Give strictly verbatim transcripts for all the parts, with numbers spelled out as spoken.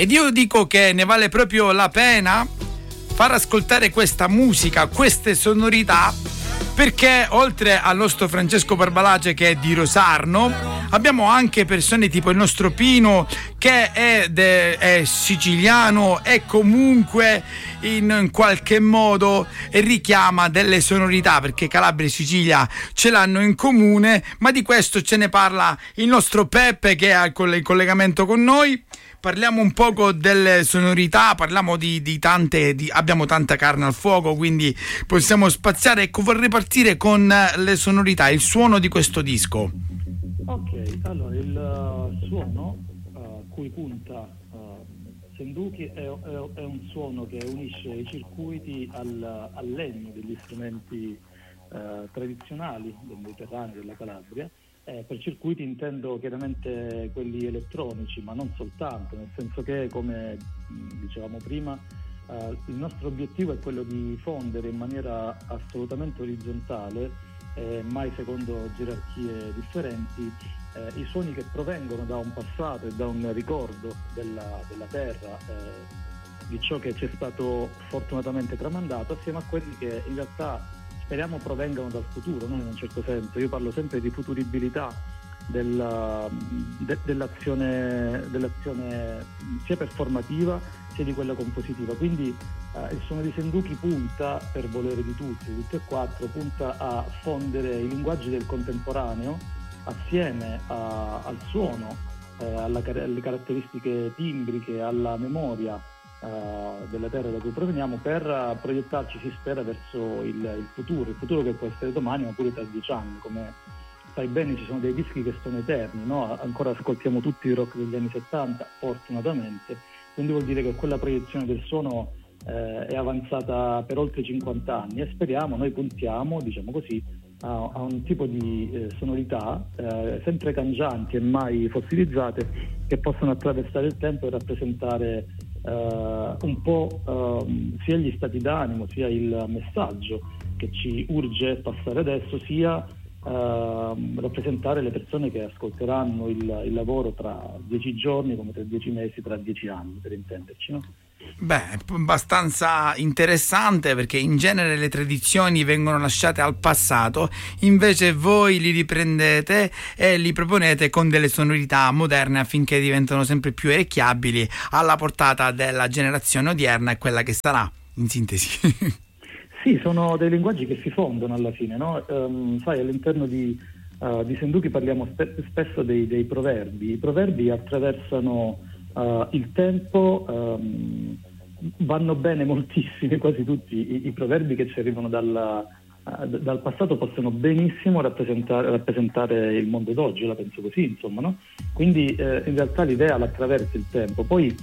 ed io dico che ne vale proprio la pena far ascoltare questa musica, queste sonorità, perché oltre al nostro Francesco Barbalace che è di Rosarno, abbiamo anche persone tipo il nostro Pino che è, de, è siciliano e comunque in qualche modo richiama delle sonorità, perché Calabria e Sicilia ce l'hanno in comune, ma di questo ce ne parla il nostro Peppe che è in collegamento con noi. Parliamo un poco delle sonorità, parliamo di, di tante, di, abbiamo tanta carne al fuoco, quindi possiamo spaziare. Ecco, vorrei partire con le sonorità, il suono di questo disco. Ok, allora il uh, suono a uh, cui punta uh, Senduki è, è, è un suono che unisce i circuiti al, al legno degli strumenti uh, tradizionali del Mediterraneo, della Calabria. Eh, per circuiti intendo chiaramente quelli elettronici, ma non soltanto, nel senso che, come dicevamo prima, eh, il nostro obiettivo è quello di fondere in maniera assolutamente orizzontale, eh, mai secondo gerarchie differenti, eh, i suoni che provengono da un passato e da un ricordo della, della terra, eh, di ciò che ci è stato fortunatamente tramandato, assieme a quelli che in realtà speriamo provengano dal futuro, no? In un certo senso. Io parlo sempre di futuribilità della, de, dell'azione, dell'azione sia performativa sia di quella compositiva. Quindi eh, il suono di Senduki punta, per volere di tutti, di tutti e quattro, punta a fondere i linguaggi del contemporaneo assieme a, al suono, eh, alla, alle caratteristiche timbriche, alla memoria della terra da cui proveniamo, per proiettarci, si spera, verso il, il futuro, il futuro che può essere domani ma pure tra dieci anni. Come sai bene, ci sono dei dischi che sono eterni, no? Ancora ascoltiamo tutti il rock degli anni settanta, fortunatamente, quindi vuol dire che quella proiezione del suono eh, è avanzata per oltre cinquanta anni, e speriamo, noi puntiamo, diciamo così, a, a un tipo di eh, sonorità eh, sempre cangianti e mai fossilizzate, che possono attraversare il tempo e rappresentare Uh, un po' uh, sia gli stati d'animo, sia il messaggio che ci urge passare adesso, sia uh, rappresentare le persone che ascolteranno il, il lavoro tra dieci giorni, come tra dieci mesi, tra dieci anni, per intenderci, no? Beh, è abbastanza interessante, perché in genere le tradizioni vengono lasciate al passato, invece voi li riprendete e li proponete con delle sonorità moderne affinché diventano sempre più orecchiabili, alla portata della generazione odierna e quella che sarà, in sintesi. Sì, sono dei linguaggi che si fondono alla fine, no? Um, sai, all'interno di, uh, di Senduki parliamo spe- spesso dei, dei proverbi. I proverbi attraversano Uh, il tempo, um, vanno bene moltissimi, quasi tutti i, i proverbi che ci arrivano dalla, uh, d- dal passato possono benissimo rappresentare, rappresentare il mondo d'oggi, io la penso così, insomma, no? Quindi uh, in realtà l'idea l'attraversa il tempo. Poi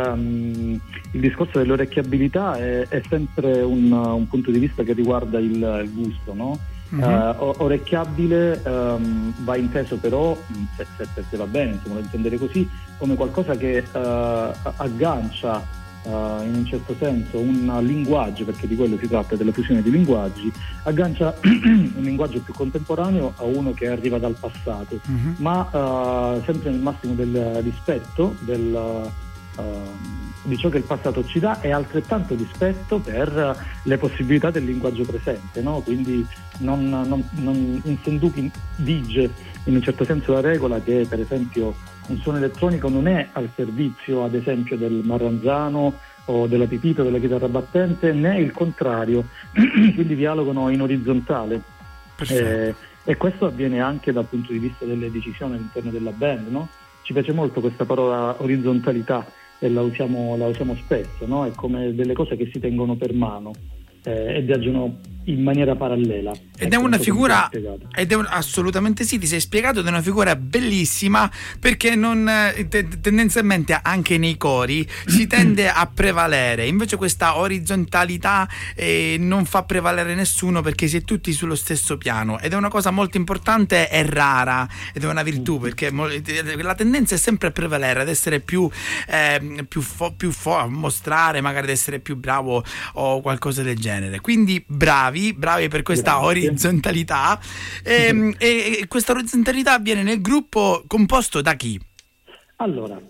um, il discorso dell'orecchiabilità è, è sempre un, un punto di vista che riguarda il, il gusto, no? Uh-huh. Uh, orecchiabile um, va inteso però, se, se, se va bene, insomma, da intendere così, come qualcosa che uh, aggancia uh, in un certo senso un linguaggio, perché di quello si tratta, della fusione di linguaggi, aggancia un linguaggio più contemporaneo a uno che arriva dal passato, uh-huh. ma uh, sempre nel massimo del rispetto del uh, di ciò che il passato ci dà, e altrettanto rispetto per le possibilità del linguaggio presente, no? Quindi non, non, non, in Senduki vige in un certo senso la regola che, per esempio, un suono elettronico non è al servizio, ad esempio, del marranzano o della pipita o della chitarra battente, né il contrario, quindi dialogano in orizzontale. Eh, e questo avviene anche dal punto di vista delle decisioni all'interno della band, no? Ci piace molto questa parola orizzontalità, e la usiamo, la usiamo spesso, no? È come delle cose che si tengono per mano eh, e viaggiano in maniera parallela. Ed ecco, è una figura, ed è un, assolutamente sì, ti sei spiegato, ed è una figura bellissima, perché non te, tendenzialmente anche nei cori si tende a prevalere, invece questa orizzontalità eh, non fa prevalere nessuno, perché si è tutti sullo stesso piano, ed è una cosa molto importante e rara, ed è una virtù, perché la tendenza è sempre a prevalere, ad essere più eh, più, fo, più fo, a mostrare magari ad essere più bravo o qualcosa del genere. Quindi bravi bravi per questa Grazie. orizzontalità e, e, e questa orizzontalità avviene nel gruppo composto da chi? Allora,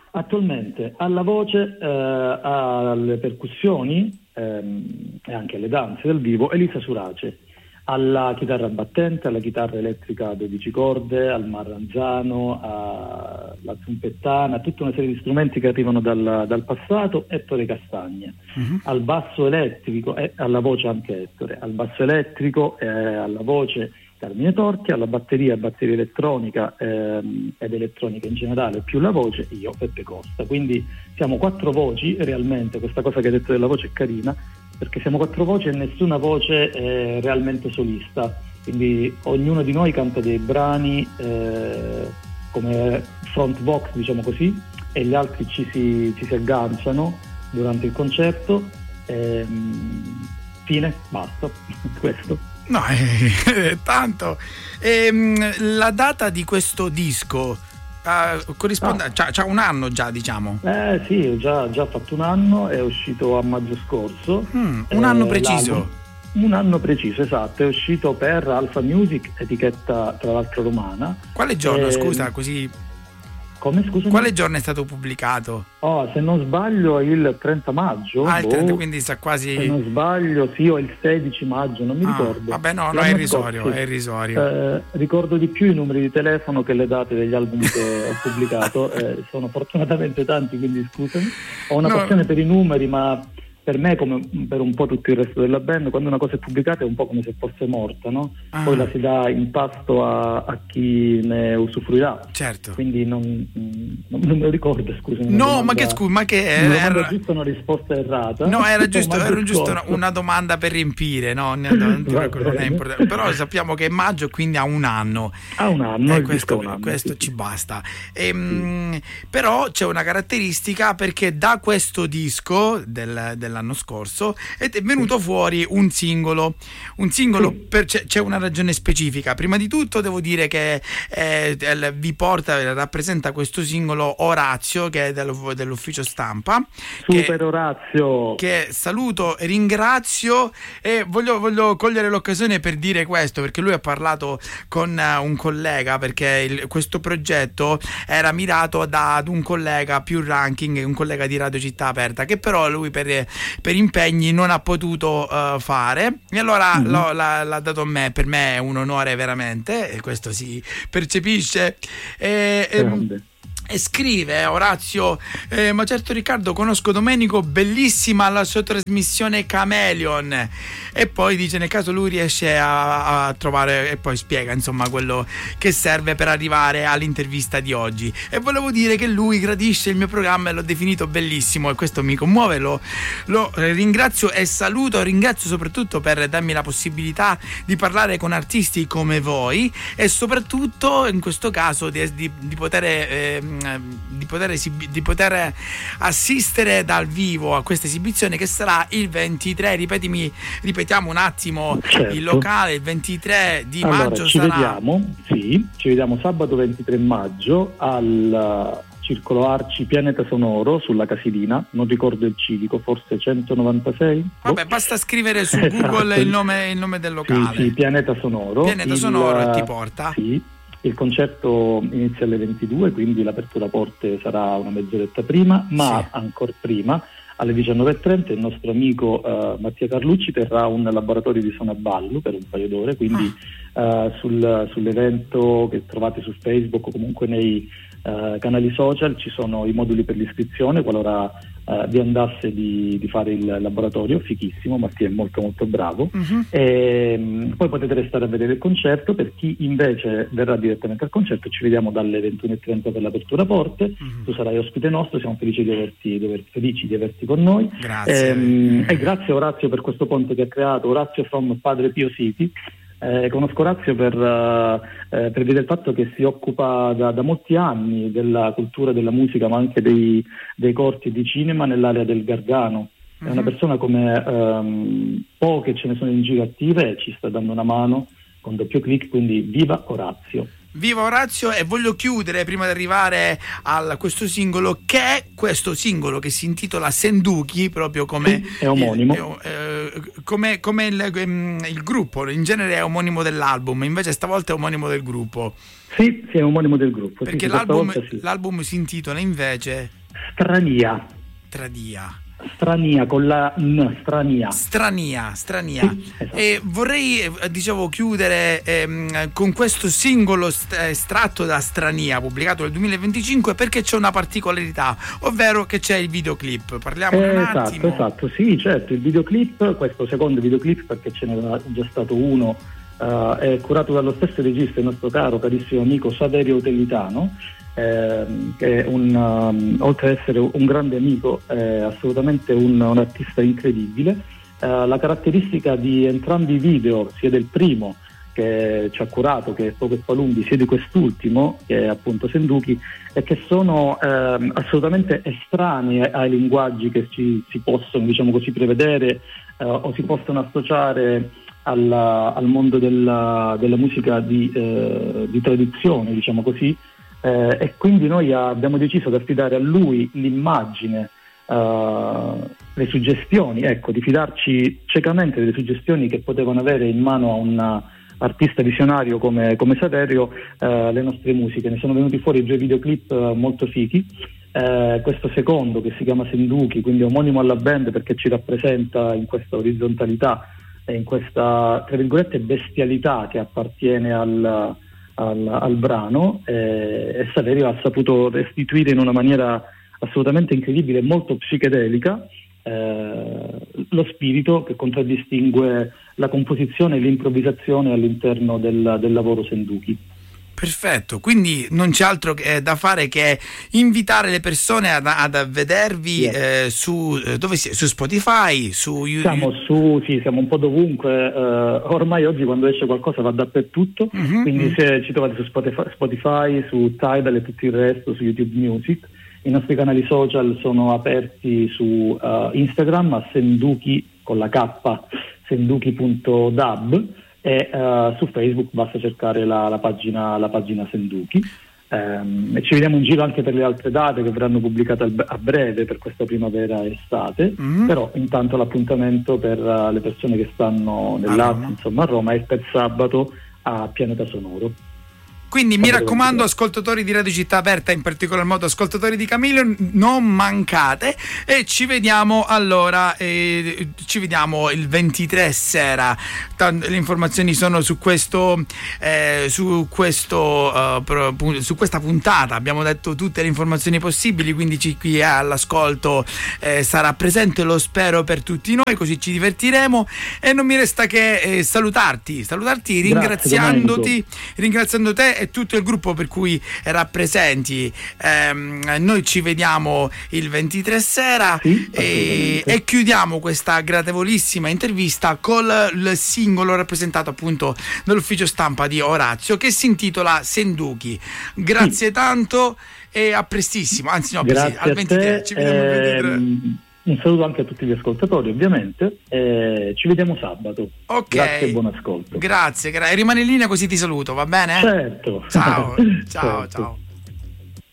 Attualmente alla voce, eh, alle percussioni ehm, e anche alle danze dal vivo Elisa Surace, alla chitarra battente, alla chitarra elettrica a dodici corde, al marranzano, alla zumpettana, tutta una serie di strumenti che arrivano dal, dal passato, Ettore Castagne, uh-huh. al basso elettrico e alla voce anche Ettore, al basso elettrico e alla voce Carmine Torchi, alla batteria e batteria elettronica ehm, ed elettronica in generale, più la voce, io, Peppe Costa. Quindi siamo quattro voci, realmente questa cosa che hai detto della voce è carina, perché siamo quattro voci e nessuna voce è realmente solista, quindi ognuno di noi canta dei brani eh, come front vox, diciamo così, e gli altri ci si, ci si agganciano durante il concerto. Ehm, fine, basta, questo. No, eh, tanto. Ehm, la data di questo disco uh, corrisponde, ah. c'ha, c'ha un anno già, diciamo. Eh sì, ho già, già fatto un anno, è uscito a maggio scorso. Mm, un eh, anno preciso. L'album. Un anno preciso, esatto, è uscito per Alpha Music, etichetta tra l'altro romana. Quale giorno, eh, scusa, così... Come, scusami? Quale giorno è stato pubblicato? Oh, se non sbaglio il trenta maggio. Ah, il trenta, boh, quindi sta quasi... Se non sbaglio, sì, o il sedici maggio, non mi ah, ricordo. Vabbè, no, no, è irrisorio, scorso, è irrisorio. Eh, ricordo di più i numeri di telefono che le date degli album che ho pubblicato. Eh, sono fortunatamente tanti, quindi scusami. Ho una no. passione per i numeri, ma... per me, come per un po' tutto il resto della band, quando una cosa è pubblicata è un po' come se fosse morta, no? Ah. Poi la si dà in pasto a, a chi ne usufruirà. Certo. Quindi non, non, non me lo ricordo, scusami. No, domanda, ma che scusa, ma che era, era giusto una risposta errata. No, era giusto, era giusto una, una domanda per riempire, no? Non, non, non è importante. Però sappiamo che è maggio, quindi ha un anno. Ha un anno, eh, questo, un anno, questo sì, ci sì. basta. E, sì. Però c'è una caratteristica, perché da questo disco del, della l'anno scorso ed è venuto fuori un singolo un singolo per, c'è, c'è una ragione specifica. Prima di tutto devo dire che eh, vi porta rappresenta questo singolo Orazio, che è dello, dell'ufficio stampa, super che, Orazio, che saluto e ringrazio, e voglio, voglio cogliere l'occasione per dire questo, perché lui ha parlato con uh, un collega, perché il, questo progetto era mirato da, ad un collega più ranking, un collega di Radio Città Aperta, che però lui per per impegni non ha potuto uh, fare, e allora mm-hmm. lo, l'ha, l'ha dato a me. Per me è un onore veramente, e questo si percepisce. E, e, e scrive Orazio: eh, ma certo Riccardo, conosco Domenico, bellissima la sua trasmissione Chameleon. E poi dice, nel caso lui riesce a, a trovare, e poi spiega insomma quello che serve per arrivare all'intervista di oggi. E volevo dire che lui gradisce il mio programma e l'ho definito bellissimo, e questo mi commuove. Lo, lo ringrazio e saluto, ringrazio soprattutto per darmi la possibilità di parlare con artisti come voi, e soprattutto in questo caso di, di, di poter eh, Di poter, esib- di poter assistere dal vivo a questa esibizione, che sarà il ventitré. Ripetimi, ripetiamo un attimo, certo. Il locale il ventitré di allora, maggio ci sarà. Vediamo, sì, ci vediamo sabato ventitré maggio al Circolo Arci Pianeta Sonoro sulla Casilina, non ricordo il civico, forse centonovantasei. Vabbè, basta scrivere su Google esatto. il, nome, il nome del locale. Sì, sì, Pianeta Sonoro. Pianeta il, Sonoro ti porta. Sì. Il concerto inizia alle ventidue, quindi l'apertura porte sarà una mezz'oretta prima, ma sì. ancora prima, alle diciannove e trenta, il nostro amico uh, Mattia Carlucci terrà un laboratorio di suono a ballo per un paio d'ore, quindi ah. uh, sul, sull'evento che trovate su Facebook o comunque nei uh, canali social ci sono i moduli per l'iscrizione, qualora Uh, vi andasse di, di fare il laboratorio, fichissimo, Mattia è molto molto bravo. Uh-huh. E, um, poi potete restare a vedere il concerto. Per chi invece verrà direttamente al concerto, ci vediamo dalle ventuno e trenta per l'apertura porte. Uh-huh. Tu sarai ospite nostro, siamo felici di averti, di aver, felici di averti con noi. Grazie. E, e grazie Orazio per questo ponte che ha creato, Orazio from Padre Pio City. Eh, conosco Orazio per, uh, eh, per vedere il fatto che si occupa da, da molti anni della cultura, della musica, ma anche dei, dei corti e di cinema nell'area del Gargano. È uh-huh. una persona come um, poche ce ne sono in giro attive, e ci sta dando una mano con doppio clic, quindi viva Orazio. Viva Orazio. E voglio chiudere, prima di arrivare a questo singolo, che è questo singolo che si intitola Senduchi, proprio come sì, è omonimo, il, eh, come, come il, il gruppo in genere è omonimo dell'album, invece stavolta è omonimo del gruppo. Sì, sì, è omonimo del gruppo. Perché sì, l'album, sì. l'album si intitola invece Strania. Tradia. Strania con la N, strania. Strania, strania. Sì, esatto. E vorrei, eh, dicevo, chiudere ehm, con questo singolo st- estratto da Strania, pubblicato nel duemilaventicinque, perché c'è una particolarità, ovvero che c'è il videoclip. Parliamo Eh, un esatto, attimo. esatto, sì, certo, il videoclip, questo secondo videoclip, perché ce n'era già stato uno, uh, è curato dallo stesso regista, il nostro caro, carissimo amico Saverio Tellitano, ehm, che è un, um, oltre ad essere un grande amico, è assolutamente un, un artista incredibile. Uh, la caratteristica di entrambi i video, sia del primo che ci ha curato, che è Poco e Palumbi, sia di quest'ultimo, che è appunto Senduki, è che sono ehm, assolutamente estranei ai linguaggi che ci, si possono, diciamo così, prevedere eh, o si possono associare alla, al mondo della, della musica di, eh, di tradizione, diciamo così, eh, e quindi noi abbiamo deciso di affidare a lui l'immagine, Uh, le suggestioni, ecco, di fidarci ciecamente delle suggestioni che potevano avere in mano a un artista visionario come, come Saverio, uh, le nostre musiche. Ne sono venuti fuori due videoclip uh, molto fichi. Uh, questo secondo, che si chiama Senduki, quindi omonimo alla band perché ci rappresenta in questa orizzontalità e in questa, tra virgolette, bestialità che appartiene al, al, al brano, e, e Saverio ha saputo restituire in una maniera assolutamente incredibile, molto psichedelica, eh, lo spirito che contraddistingue la composizione e l'improvvisazione all'interno del, del lavoro Senduki. Perfetto, quindi non c'è altro che, da fare che invitare le persone ad, ad vedervi Yes. eh, su, dove si, su Spotify, su YouTube. Siamo su, sì, siamo un po' dovunque, eh, ormai oggi quando esce qualcosa va dappertutto, Mm-hmm. quindi se ci trovate su Spotify, Spotify, su Tidal e tutto il resto, su YouTube Music. I nostri canali social sono aperti su uh, Instagram a Senduki con la K, senduki punto dab, e uh, su Facebook basta cercare la, la, pagina, la pagina Senduki. Um, e ci vediamo in giro anche per le altre date che verranno pubblicate al, a breve per questa primavera e estate, mm-hmm. Però intanto l'appuntamento per uh, le persone che stanno nell'A T S, insomma a Roma, è per sabato a Pianeta Sonoro. Quindi mi raccomando, ascoltatori di Radio Città Aperta, in particolar modo ascoltatori di Chameleon, non mancate, e ci vediamo allora, eh, ci vediamo il ventitré sera. Tant- le informazioni sono su questo, eh, su questo, uh, pro- su questa puntata. Abbiamo detto tutte le informazioni possibili, quindi ci, chi è all'ascolto eh, sarà presente, lo spero per tutti noi, così ci divertiremo. E non mi resta che eh, salutarti, salutarti ringraziandoti, ringraziando te e tutto il gruppo per cui rappresenti. Ehm, noi ci vediamo il ventitré sera, sì, e, e chiudiamo questa gradevolissima intervista con il singolo rappresentato appunto dall'ufficio stampa di Orazio, che si intitola Senduki. Grazie sì. tanto e a prestissimo, anzi no, grazie al ventitré, ci vediamo il ventitré. Ehm... Un saluto anche a tutti gli ascoltatori, ovviamente, e ci vediamo sabato. Ok. Grazie e buon ascolto. Grazie, gra- rimani in linea così ti saluto, va bene? Certo. Ciao, ciao, certo. ciao.